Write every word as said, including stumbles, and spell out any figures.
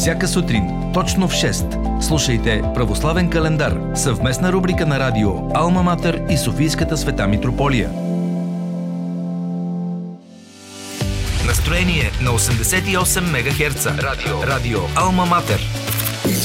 Всяка сутрин, точно в шест, слушайте Православен календар, съвместна рубрика на радио Алма Матер и Софийската света Митрополия. Настроение на осемдесет и осем мегахерца. Радио, радио Алма Матер.